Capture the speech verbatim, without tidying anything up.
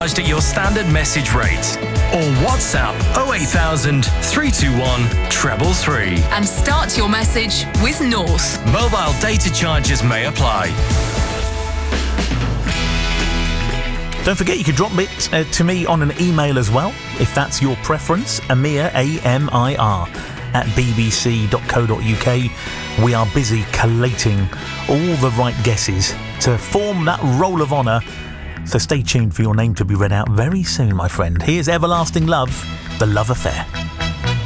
charged at your standard message rate. Or WhatsApp oh eight thousand, three two one, three three three. And start your message with North. Mobile data charges may apply. Don't forget you can drop it uh, to me on an email as well, if that's your preference. Amir, A M I R, at b b c dot co dot u k. We are busy collating all the right guesses to form that roll of honour. So stay tuned for your name to be read out very soon, my friend. Here's Everlasting Love, The Love Affair.